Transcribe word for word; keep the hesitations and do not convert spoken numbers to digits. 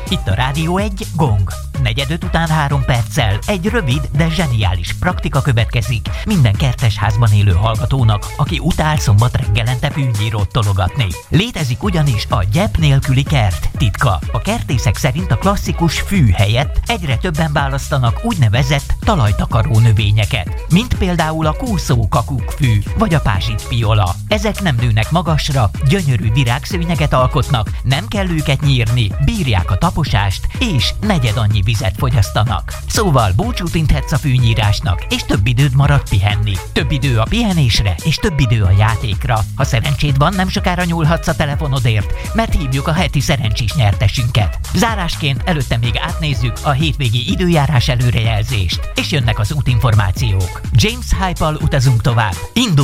Itt a Rádió egy Gong. Negyedöt után három perccel egy rövid, de zseniális praktika következik minden kertesházban élő hallgatónak, aki utál szombat reggelente fűnyírót tologatni. Létezik ugyanis a gyep nélküli kert titka. A kertészek szerint a klasszikus fű helyett egyre többen választanak úgynevezett talajtakaró növényeket, mint például a kúszókakukkfű vagy a pázsitfiola. Ezek nem nőnek magasra, gyönyörű virágszőnyeget alkotnak, nem kell őket nyírni, bírják a taposást, és negyed annyi vizet fogyasztanak. Szóval búcsút inthetsz a fűnyírásnak, és több időd marad pihenni. Több idő a pihenésre, és több idő a játékra. Ha szerencséd van, nem sokára nyúlhatsz a telefonodért, mert hívjuk a heti szerencsés nyertesünket. Zárásként előtte még átnézzük a hétvégi időjárás előrejelzést, és jönnek az útinformációk. James Hype-al utazunk tovább. Indul!